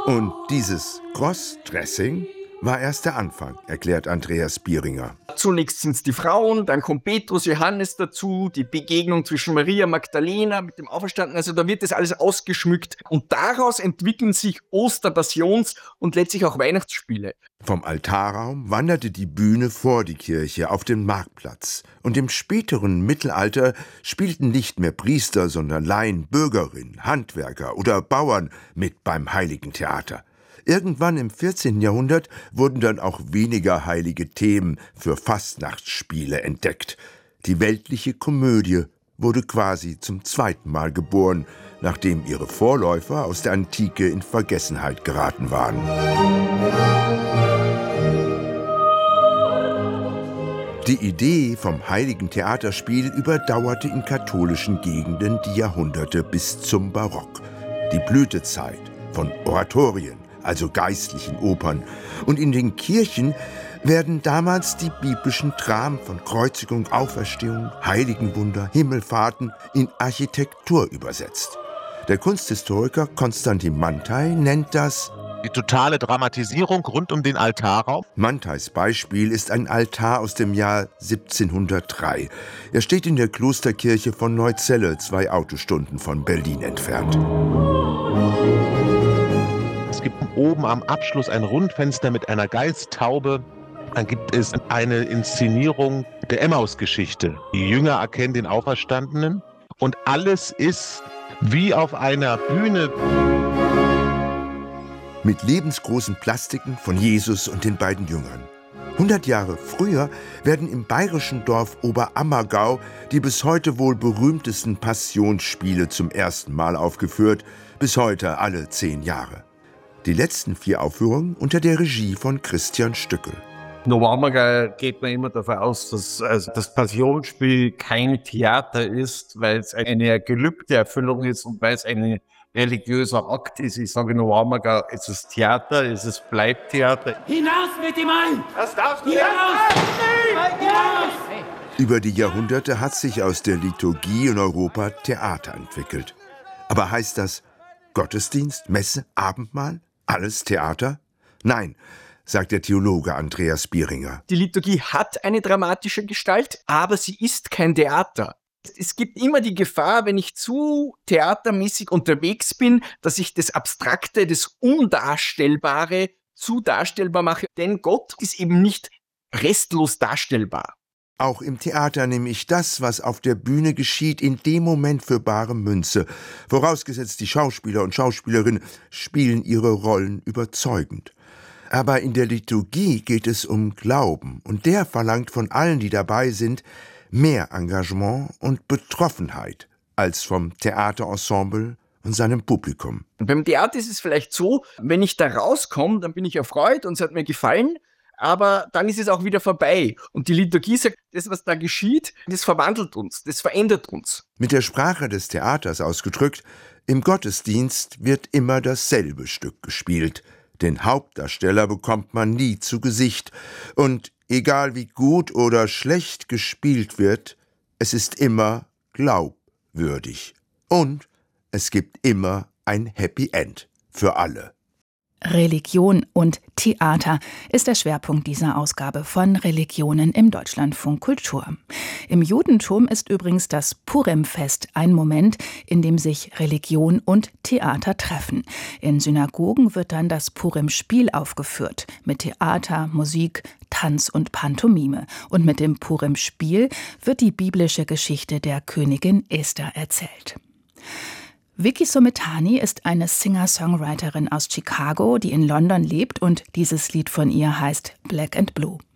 Und dieses Crossdressing war erst der Anfang, erklärt Andreas Bieringer. Zunächst sind es die Frauen, dann kommt Petrus, Johannes dazu, die Begegnung zwischen Maria Magdalena mit dem Auferstandenen. Also da wird das alles ausgeschmückt. Und daraus entwickeln sich Osterpassions- und letztlich auch Weihnachtsspiele. Vom Altarraum wanderte die Bühne vor die Kirche auf den Marktplatz. Und im späteren Mittelalter spielten nicht mehr Priester, sondern Laien, Bürgerinnen, Handwerker oder Bauern mit beim Heiligen Theater. Irgendwann im 14. Jahrhundert wurden dann auch weniger heilige Themen für Fastnachtsspiele entdeckt. Die weltliche Komödie wurde quasi zum zweiten Mal geboren, nachdem ihre Vorläufer aus der Antike in Vergessenheit geraten waren. Die Idee vom heiligen Theaterspiel überdauerte in katholischen Gegenden die Jahrhunderte bis zum Barock. Die Blütezeit von Oratorien, also geistlichen Opern. Und in den Kirchen werden damals die biblischen Dramen von Kreuzigung, Auferstehung, Heiligenwunder, Himmelfahrten in Architektur übersetzt. Der Kunsthistoriker Konstantin Manthey nennt das die totale Dramatisierung rund um den Altarraum. Mantheys Beispiel ist ein Altar aus dem Jahr 1703. Er steht in der Klosterkirche von Neuzelle, 2 Autostunden von Berlin entfernt. Es gibt oben am Abschluss ein Rundfenster mit einer Geisttaube. Dann gibt es eine Inszenierung der Emmaus-Geschichte. Die Jünger erkennen den Auferstandenen und alles ist wie auf einer Bühne. Mit lebensgroßen Plastiken von Jesus und den beiden Jüngern. 100 Jahre früher werden im bayerischen Dorf Oberammergau die bis heute wohl berühmtesten Passionsspiele zum ersten Mal aufgeführt, bis heute alle 10 Jahre. Die letzten 4 Aufführungen unter der Regie von Christian Stückel. In Oberammergau geht man immer davon aus, dass das Passionsspiel kein Theater ist, weil es eine Gelübdeerfüllung ist und weil es ein religiöser Akt ist. Ich sage in Oberammergau, es ist Theater, es bleibt Theater. Hinaus mit dem Ein! Das darfst du Hinaus! Über die Jahrhunderte hat sich aus der Liturgie in Europa Theater entwickelt. Aber heißt das Gottesdienst, Messe, Abendmahl? Alles Theater? Nein, sagt der Theologe Andreas Bieringer. Die Liturgie hat eine dramatische Gestalt, aber sie ist kein Theater. Es gibt immer die Gefahr, wenn ich zu theatermäßig unterwegs bin, dass ich das Abstrakte, das Undarstellbare zu darstellbar mache. Denn Gott ist eben nicht restlos darstellbar. Auch im Theater nehme ich das, was auf der Bühne geschieht, in dem Moment für bare Münze. Vorausgesetzt, die Schauspieler und Schauspielerinnen spielen ihre Rollen überzeugend. Aber in der Liturgie geht es um Glauben. Und der verlangt von allen, die dabei sind, mehr Engagement und Betroffenheit als vom Theaterensemble und seinem Publikum. Und beim Theater ist es vielleicht so, wenn ich da rauskomme, dann bin ich erfreut und es hat mir gefallen. Aber dann ist es auch wieder vorbei. Und die Liturgie sagt, das, was da geschieht, das verwandelt uns, das verändert uns. Mit der Sprache des Theaters ausgedrückt, im Gottesdienst wird immer dasselbe Stück gespielt. Den Hauptdarsteller bekommt man nie zu Gesicht. Und egal wie gut oder schlecht gespielt wird, es ist immer glaubwürdig. Und es gibt immer ein Happy End für alle. Religion und Theater ist der Schwerpunkt dieser Ausgabe von Religionen im Deutschlandfunk Kultur. Im Judentum ist übrigens das Purimfest ein Moment, in dem sich Religion und Theater treffen. In Synagogen wird dann das Purim-Spiel aufgeführt, mit Theater, Musik, Tanz und Pantomime. Und mit dem Purim-Spiel wird die biblische Geschichte der Königin Esther erzählt. Vicky Sometani ist eine Singer-Songwriterin aus Chicago, die in London lebt, und dieses Lied von ihr heißt Black and Blue.